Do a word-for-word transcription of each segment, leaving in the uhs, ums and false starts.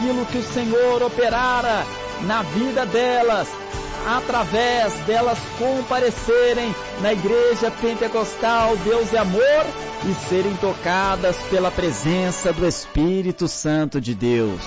aquilo que o Senhor operara na vida delas, através delas comparecerem na Igreja Pentecostal Deus é Amor e serem tocadas pela presença do Espírito Santo de Deus.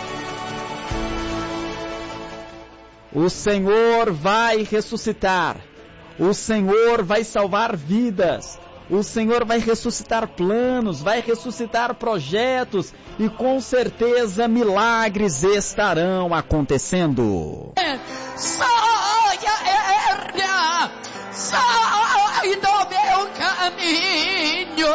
O Senhor vai ressuscitar, o Senhor vai salvar vidas, o Senhor vai ressuscitar planos, vai ressuscitar projetos e com certeza milagres estarão acontecendo. Saia, erra, sai do meu caminho,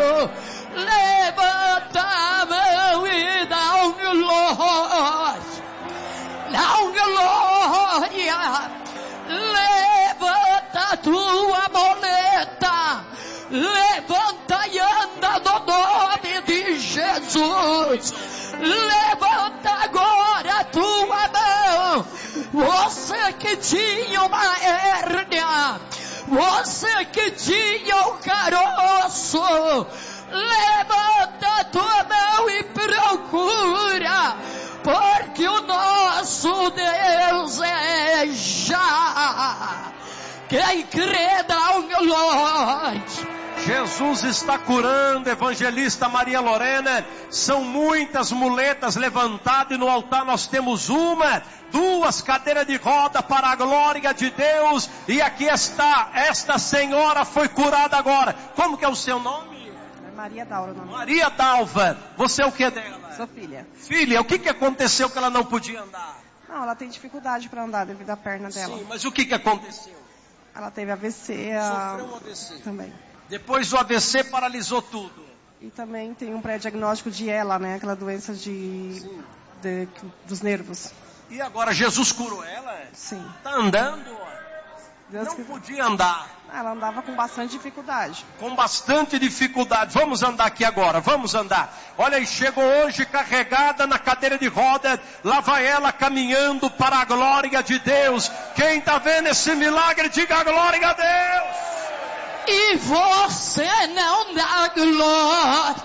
levanta a mão e dá um glória, dá um glória, levanta a tua moleta, levanta e anda no nome de Jesus. Levanta agora a tua mão. Você que tinha uma hérnia, você que tinha um caroço, levanta a tua mão e procura, porque o nosso Deus é já. Quem crê dá um glória. Jesus está curando, evangelista Maria Lorena. São muitas muletas levantadas e no altar nós temos uma, duas cadeiras de roda para a glória de Deus. E aqui está, esta senhora foi curada agora. Como que é o seu nome? Maria Dalva. Nome. Maria Dalva. Você é o que dela? Sou filha. Filha, o que que aconteceu que ela não podia andar? Não, ela tem dificuldade para andar devido à perna dela. Sim, mas o que que aconteceu? Ela teve A V C. A... Sofreu um A V C. Também. Depois do A V C paralisou tudo. E também tem um pré-diagnóstico de ela, né? Aquela doença de, de dos nervos. E agora Jesus curou ela? Sim. Tá andando? Deus não que... podia andar. Ela andava com bastante dificuldade. Com bastante dificuldade. Vamos andar aqui agora, vamos andar. Olha aí, chegou hoje carregada na cadeira de roda. Lá vai ela caminhando para a glória de Deus. Quem está vendo esse milagre, diga a glória a Deus. E você não dá glória.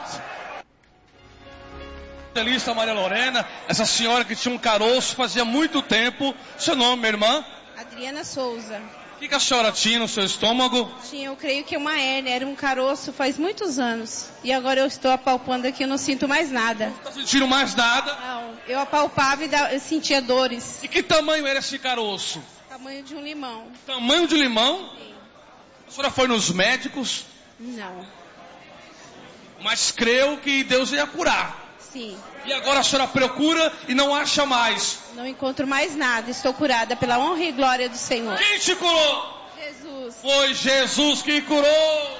Evangelista Maria Lorena, essa senhora que tinha um caroço fazia muito tempo. Seu nome, minha irmã? Adriana Souza. O que, que a senhora tinha no seu estômago? Tinha, eu creio que uma hérnia, era um caroço faz muitos anos. E agora eu estou apalpando aqui, eu não sinto mais nada. Não está sentindo mais nada? Não, eu apalpava e eu sentia dores. E que tamanho era esse caroço? Tamanho de um limão. Tamanho de limão? Sim. A senhora foi nos médicos? Não. Mas creu que Deus ia curar. Sim. E agora a senhora procura e não acha mais. Não encontro mais nada, estou curada pela honra e glória do Senhor. Quem te curou? Jesus. Foi Jesus que curou.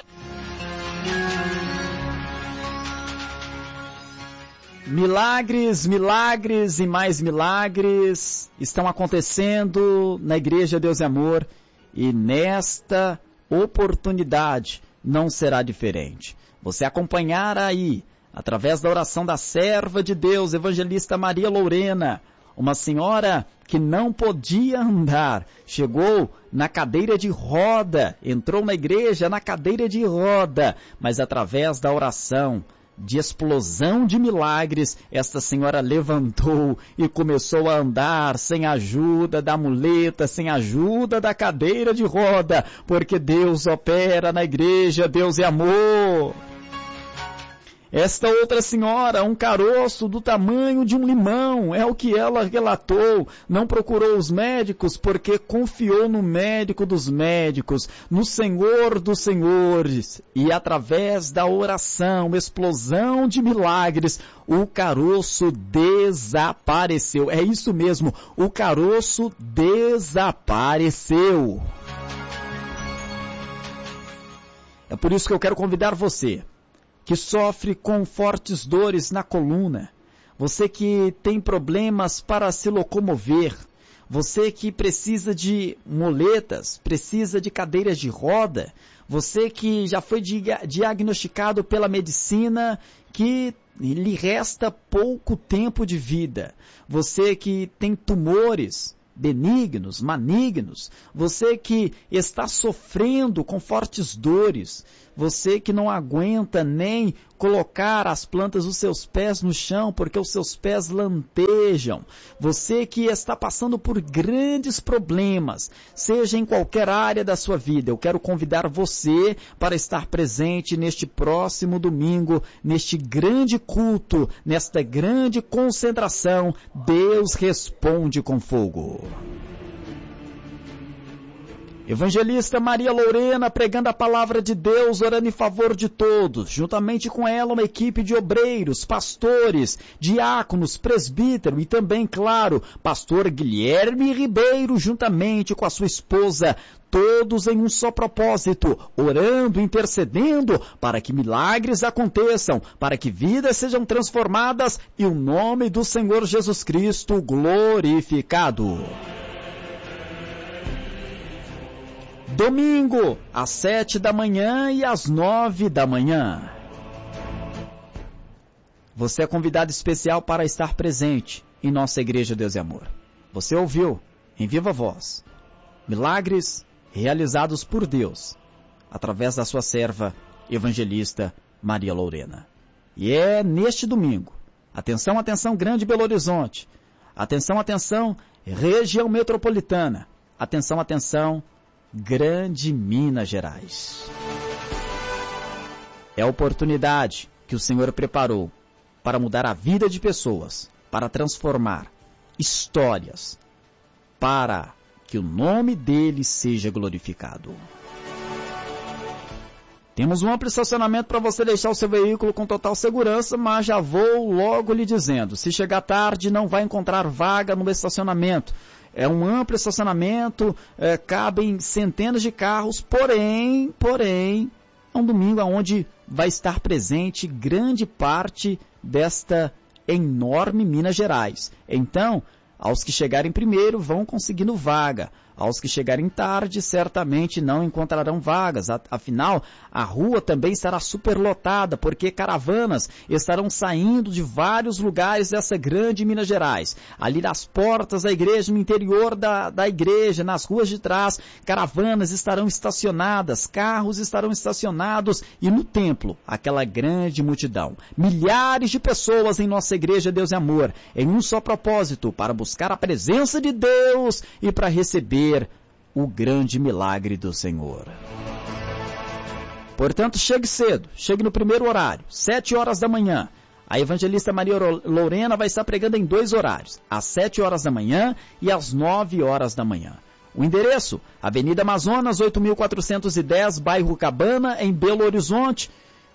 Milagres, milagres e mais milagres estão acontecendo na Igreja Deus é Amor e nesta oportunidade não será diferente. Você acompanhar aí, através da oração da serva de Deus, evangelista Maria Lorena, uma senhora que não podia andar, chegou na cadeira de roda, entrou na igreja na cadeira de roda, mas através da oração, de explosão de milagres, esta senhora levantou e começou a andar sem ajuda da muleta, sem ajuda da cadeira de roda, porque Deus opera na igreja, Deus é amor. Esta outra senhora, um caroço do tamanho de um limão, é o que ela relatou. Não procurou os médicos porque confiou no médico dos médicos, no Senhor dos senhores. E através da oração, explosão de milagres, o caroço desapareceu. É isso mesmo, o caroço desapareceu. É por isso que eu quero convidar você, que sofre com fortes dores na coluna, você que tem problemas para se locomover, você que precisa de muletas, precisa de cadeiras de roda, você que já foi diagnosticado pela medicina que lhe resta pouco tempo de vida, você que tem tumores benignos, malignos, você que está sofrendo com fortes dores, você que não aguenta nem colocar as plantas dos seus pés no chão, porque os seus pés lantejam. Você que está passando por grandes problemas, seja em qualquer área da sua vida, eu quero convidar você para estar presente neste próximo domingo, neste grande culto, nesta grande concentração. Deus responde com fogo. Evangelista Maria Lorena pregando a palavra de Deus, orando em favor de todos. Juntamente com ela, uma equipe de obreiros, pastores, diáconos, presbítero e também, claro, pastor Guilherme Ribeiro, juntamente com a sua esposa, todos em um só propósito, orando, intercedendo para que milagres aconteçam, para que vidas sejam transformadas e o nome do Senhor Jesus Cristo glorificado. Domingo, às sete da manhã e às nove da manhã. Você é convidado especial para estar presente em nossa Igreja Deus e Amor. Você ouviu, em viva voz, milagres realizados por Deus, através da sua serva, evangelista Maria Lorena. E é neste domingo, atenção, atenção, Grande Belo Horizonte, atenção, atenção, região metropolitana, atenção, atenção, Grande Minas Gerais. É a oportunidade que o Senhor preparou para mudar a vida de pessoas, para transformar histórias, para que o nome dele seja glorificado. Temos um amplo estacionamento para você deixar o seu veículo com total segurança, mas já vou logo lhe dizendo, se chegar tarde não vai encontrar vaga no estacionamento. É um amplo estacionamento, é, cabem centenas de carros, porém, porém, é um domingo onde vai estar presente grande parte desta enorme Minas Gerais. Então, aos que chegarem primeiro vão conseguindo vaga. Aos que chegarem tarde, certamente não encontrarão vagas. Afinal, a rua também estará superlotada, porque caravanas estarão saindo de vários lugares dessa grande Minas Gerais. Ali nas portas da igreja, no interior da, da igreja, nas ruas de trás, caravanas estarão estacionadas, carros estarão estacionados e no templo, aquela grande multidão. Milhares de pessoas em nossa Igreja Deus e Amor, em um só propósito, para buscar a presença de Deus e para receber o grande milagre do Senhor. Portanto, chegue cedo, chegue no primeiro horário, sete horas da manhã. A evangelista Maria Lorena vai estar pregando em dois horários, às sete horas da manhã e às nove horas da manhã. O endereço, Avenida Amazonas, oito mil quatrocentos e dez, bairro Cabana, em Belo Horizonte.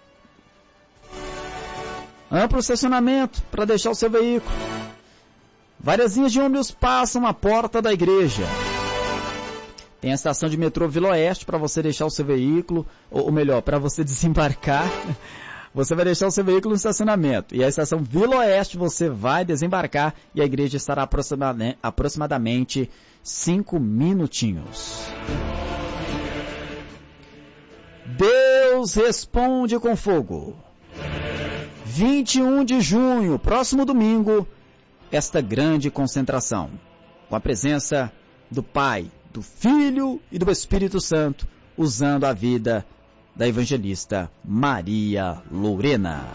Amplo estacionamento para deixar o seu veículo. Várias linhas de ônibus passam à porta da igreja. Tem a estação de metrô Vila Oeste para você deixar o seu veículo, ou melhor, para você desembarcar. Você vai deixar o seu veículo no estacionamento. E a estação Vila Oeste você vai desembarcar e a igreja estará aproximadamente cinco minutinhos. Deus responde com fogo. vinte e um de junho, próximo domingo, esta grande concentração, com a presença do Pai, do Filho e do Espírito Santo, usando a vida da evangelista Maria Lorena.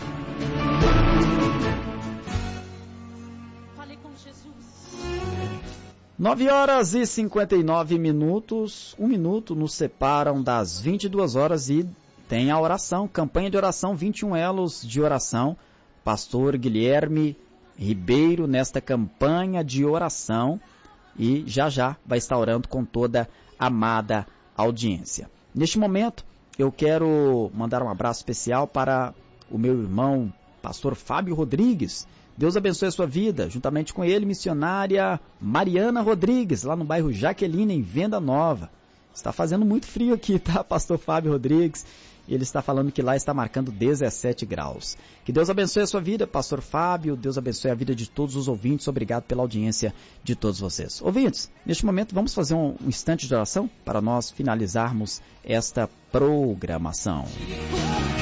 Fale com Jesus. nove horas e cinquenta e nove minutos, um minuto nos separam das vinte e duas horas e tem a oração, campanha de oração, vinte e um elos de oração, pastor Guilherme Ribeiro nesta campanha de oração e já já vai estar orando com toda a amada audiência. Neste momento, eu quero mandar um abraço especial para o meu irmão, pastor Fábio Rodrigues. Deus abençoe a sua vida, juntamente com ele, missionária Mariana Rodrigues, lá no bairro Jaqueline, em Venda Nova. Está fazendo muito frio aqui, tá, pastor Fábio Rodrigues? E ele está falando que lá está marcando dezessete graus. Que Deus abençoe a sua vida, pastor Fábio. Deus abençoe a vida de todos os ouvintes. Obrigado pela audiência de todos vocês. Ouvintes, neste momento vamos fazer um, um instante de oração para nós finalizarmos esta programação.